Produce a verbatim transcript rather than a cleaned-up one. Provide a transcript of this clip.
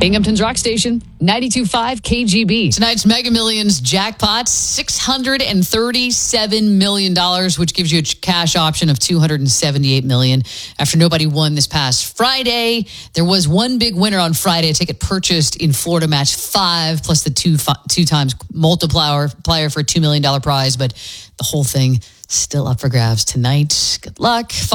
Binghamton's Rock Station, ninety-two point five K G B. Tonight's Mega Millions jackpot, six hundred thirty-seven million dollars, which gives you a cash option of two hundred seventy-eight million dollars. After nobody won this past Friday, there was one big winner on Friday, a ticket purchased in Florida Match five, plus the two two times multiplier player for a two million dollars prize. But the whole thing still up for grabs tonight. Good luck.